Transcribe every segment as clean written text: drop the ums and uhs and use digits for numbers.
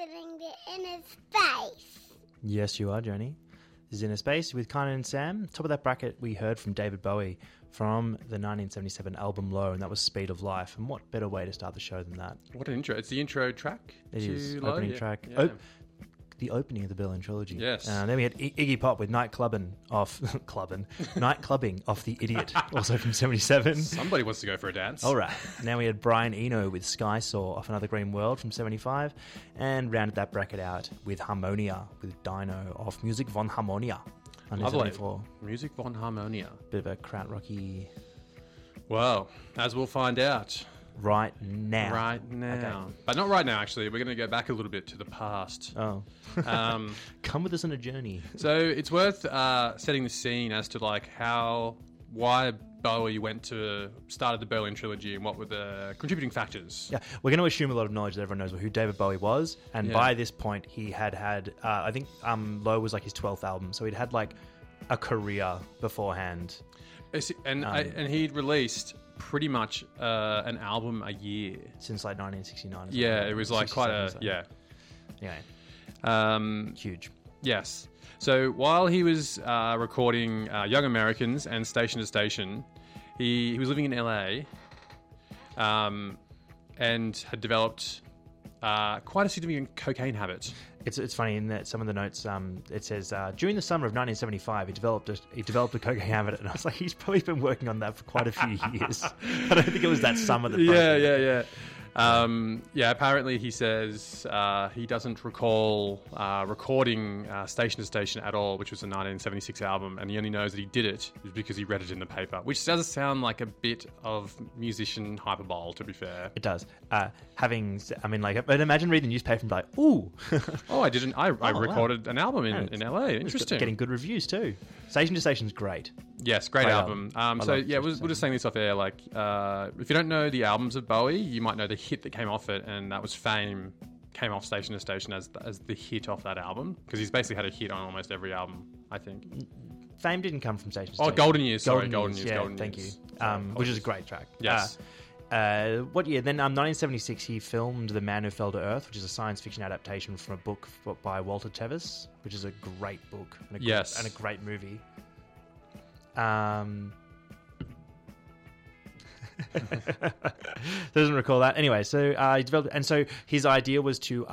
Living the inner space. Yes, you are, Johnny. This is Inner Space with Kynan and Sam. Top of that bracket, we heard from David Bowie from the 1977 album Low, and that was Speed of Life. And what better way to start the show than that? What an intro. It's the intro track. It is. Low, Opening yeah. track. Yeah. The opening of the Berlin Trilogy. Yes. Then we had Iggy Pop with Night Clubbin' off... Night Clubbing off The Idiot, also from 77. Somebody wants to go for a dance. All right. Now we had Brian Eno with Sky Saw off Another Green World from 75, and rounded that bracket out with Harmonia with Dino off Music von Harmonia. Lovely. 74. Music von Harmonia. Bit of a krautrocky Well, as we'll find out right now. right now. Okay. But not right now, actually. We're going to go back a little bit to the past. Oh. Come with us on a journey. So it's worth setting the scene as to like why Bowie started the Berlin Trilogy and what were the contributing factors. Yeah, we're going to assume a lot of knowledge that everyone knows who David Bowie was, and Yeah. by this point he had I think Low was like his 12th album, so he'd had like a career beforehand. And he'd released pretty much an album a year. Since like 1969. or Yeah, something. it was like quite 67, so. yeah. Huge. Yes. So while he was recording Young Americans and Station to Station, he was living in LA and had developed quite a significant cocaine habit. It's funny in that some of the notes it says during the summer of 1975 he developed a cocaine habit, and I was like, he's probably been working on that for quite a few years. I don't think it was that summer that Yeah. Apparently he says he doesn't recall recording Station to Station at all, which was a 1976 album, and he only knows that he did it because he read it in the paper, which does sound like a bit of musician hyperbole, to be fair. It does. But imagine reading the newspaper and be like, ooh. Oh, I didn't. I wow. recorded an album in LA. Interesting. Getting good reviews too. Station to Station's great. Yes, great album. We're we're just saying this off air. Like, if you don't know the albums of Bowie, you might know the hit that came off it, and that was Fame. Came off Station to Station as the hit off that album, because he's basically had a hit on almost every album, I think. Fame didn't come from Station to Oh, Station. Golden Years. Sorry, Golden Golden Years. Years. Thank you. Sorry, Which is a great track. Yes. What year? Then 1976 he filmed The Man Who Fell to Earth, which is a science fiction adaptation from a book by Walter Tevis, which is a great book and a great movie. Doesn't recall that. Anyway, so he developed, and so his idea was to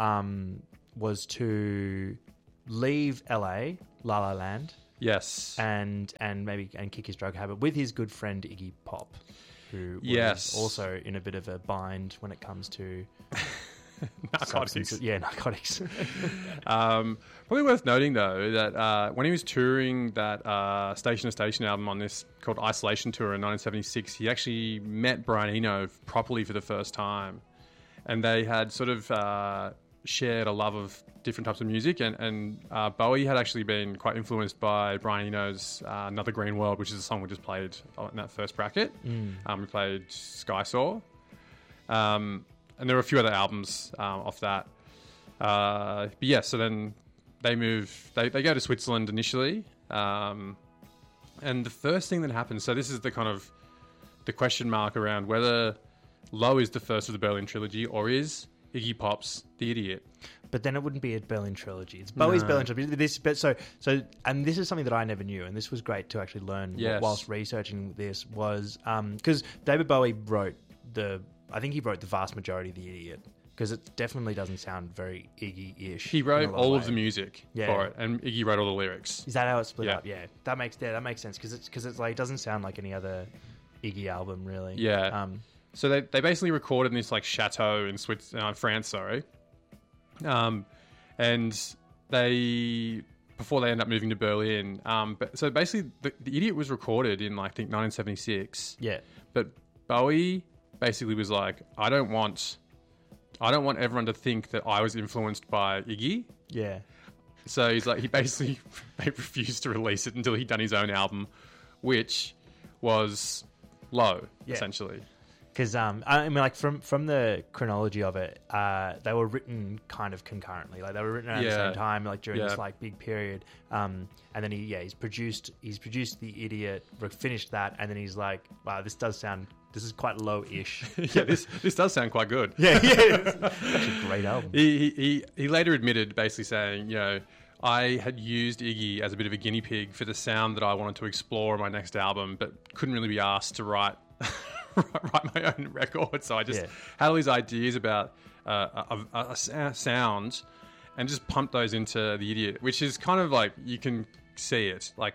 leave LA, La La Land, Yes. and kick his drug habit with his good friend Iggy Pop, who was Yes. also in a bit of a bind when it comes to Narcotics. substances. Yeah, narcotics. Probably worth noting, though, that when he was touring that Station to Station album on this called Isolation Tour in 1976, he actually met Brian Eno properly for the first time. And they had sort of shared a love of different types of music. And Bowie had actually been quite influenced by Brian Eno's Another Green World, which is a song we just played in that first bracket. We played Sky Saw. And there were a few other albums off that. But yeah, so then they move. They go to Switzerland initially, and the first thing that happens. So this is the kind of the question mark around whether Low is the first of the Berlin Trilogy or is Iggy Pop's The Idiot. But then it wouldn't be a Berlin Trilogy. It's Bowie's Berlin Trilogy. And this is something that I never knew, and this was great to actually learn whilst researching this. Was because David Bowie wrote the vast majority of The Idiot, because it definitely doesn't sound very Iggy-ish. He wrote all of the music for it, and Iggy wrote all the lyrics. Is that how it's split up? Yeah, that makes sense, because it's like, it doesn't sound like any other Iggy album really. Yeah. So they basically recorded in this like chateau in France, and they before they end up moving to Berlin. So basically, the Idiot was recorded in like, I think 1976. Yeah, but Bowie basically was like, I don't want everyone to think that I was influenced by Iggy. Yeah. So he's like, he basically refused to release it until he'd done his own album, which was Low, essentially. Because from the chronology of it, they were written kind of concurrently. Like, they were written at the same time, like during this like big period. And then he's produced The Idiot, finished that, and then he's like, wow, this does sound this is quite low-ish. Yeah, this does sound quite good. Yeah. It's a great album. He later admitted, basically saying, I had used Iggy as a bit of a guinea pig for the sound that I wanted to explore in my next album, but couldn't really be asked to write my own record. So I just had all these ideas about a sound and just pumped those into The Idiot, which is kind of like, you can see it. Like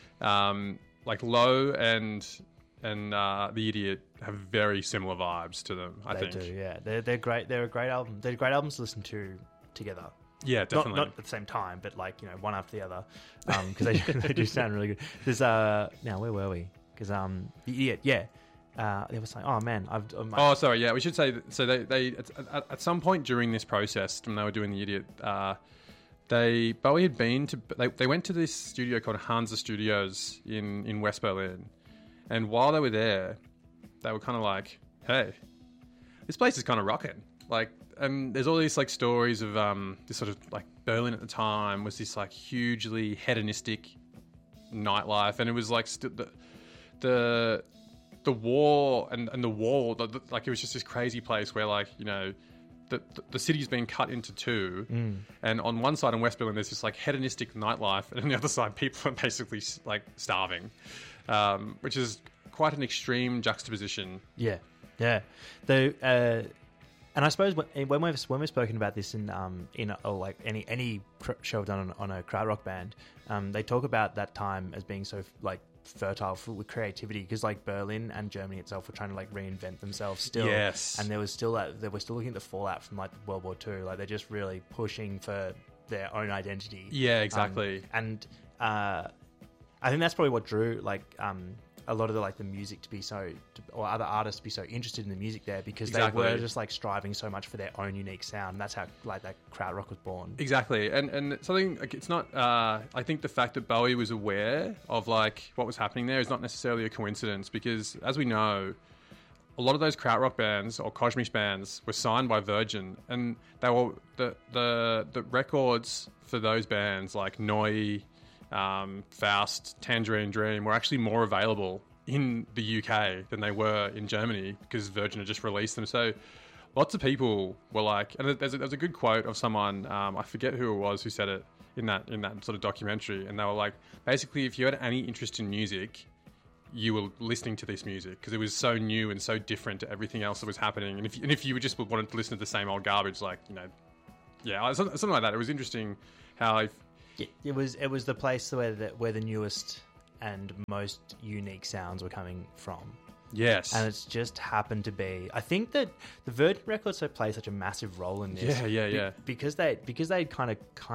Low and The Idiot have very similar vibes to them, I think. They do, yeah. They're great. They're a great album. They're great albums to listen to together. Yeah, definitely. Not at the same time, but one after the other, because they do sound really good. There's now where were we? Because The Idiot, they were saying, oh man, we should say so. They at some point during this process when they were doing The Idiot, Bowie had been to they went to this studio called Hansa Studios in West Berlin, and while they were there, they were kind of like, hey, this place is kind of rocking, like. And there's all these stories of this sort of Berlin at the time was this hugely hedonistic nightlife, and it was the war and the wall, it was just this crazy place where the city's been cut into two, and on one side in West Berlin there's this hedonistic nightlife, and on the other side people are basically starving, which is quite an extreme juxtaposition. Yeah. And I suppose when we've spoken about this in any show I've done on a krautrock band, they talk about that time as being so fertile with creativity, because Berlin and Germany itself were trying to reinvent themselves still. Yes. And there was still they were still looking at the fallout from World War II. They're just really pushing for their own identity. Yeah, exactly. And I think that's probably what drew a lot of the music to be or other artists to be so interested in the music there, because they were just striving so much for their own unique sound, and that's how that krautrock was born. Exactly, and something it's not. I think the fact that Bowie was aware of what was happening there is not necessarily a coincidence, because as we know, a lot of those krautrock bands or Kosmisch bands were signed by Virgin, and they were the records for those bands like Neu, Faust, Tangerine Dream were actually more available in the UK than they were in Germany, because Virgin had just released them. So lots of people were and there's a good quote of someone, I forget who it was who said it in that sort of documentary, and they were basically, if you had any interest in music, you were listening to this music because it was so new and so different to everything else that was happening. And if you just wanted to listen to the same old garbage, something like that. It was interesting how it was the place where the newest and most unique sounds were coming from. Yes. And it's just happened to be, I think that the Virgin Records play such a massive role in this. Yeah. Because they kind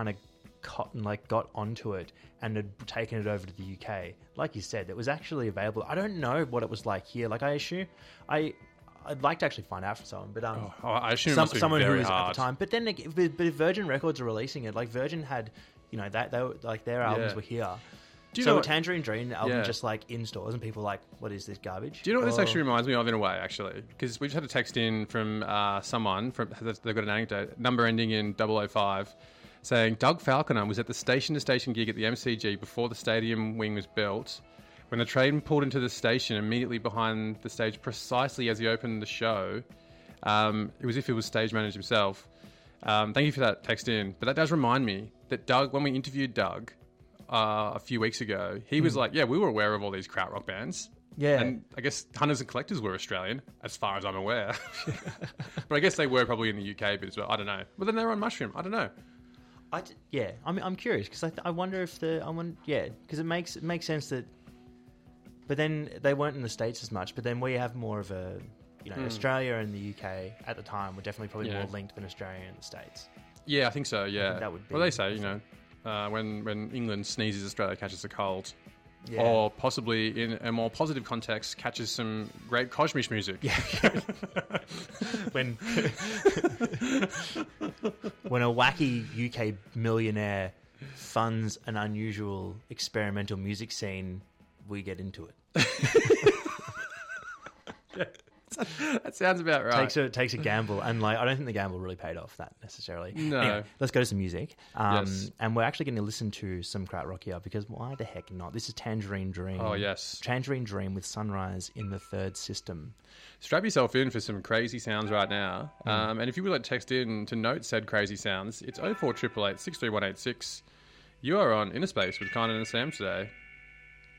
of got onto it and had taken it over to the UK. Like you said, it was actually available. I don't know what it was like here. I assume I'd like to actually find out from someone, but I assume someone who was hard. at the time. But then, if Virgin Records are releasing it, Virgin had, their albums were here. Do you know Tangerine Dream album just in stores, and people are what is this garbage? Do you know what this actually reminds me of in a way? Actually, because we just had a text in from someone they've got an anecdote, number ending in 005, saying Doug Falconer was at the station-to-station gig at the MCG before the stadium wing was built. When the train pulled into the station, immediately behind the stage, precisely as he opened the show, it was as if he was stage manager himself. Thank you for that text in. But that does remind me that Doug, when we interviewed Doug a few weeks ago, he was we were aware of all these krautrock bands. Yeah. And I guess Hunters and Collectors were Australian, as far as I'm aware. But I guess they were probably in the UK a bit as well. I don't know. But then they were on Mushroom. I don't know. I'm curious, because I wonder if because it makes sense that. But then they weren't in the States as much. But then we have more of a, Australia and the UK at the time were definitely probably more linked than Australia and the States. Yeah, I think so. Yeah, that would be. Well, they say when England sneezes, Australia catches a cold, or possibly in a more positive context, catches some great Kosmisch music. Yeah. when a wacky UK millionaire funds an unusual experimental music scene, we get into it. That sounds about right. Takes a gamble, and I don't think the gamble really paid off that necessarily. No. Anyway, let's go to some music. Yes. And we're actually going to listen to some krautrock here because why the heck not? This is Tangerine Dream. Oh, yes. Tangerine Dream with Sunrise in the Third System. Strap yourself in for some crazy sounds right now. And if you would like to text in to note said crazy sounds, it's 04888 63186. You are on Inner Space with Kynan and Sam today.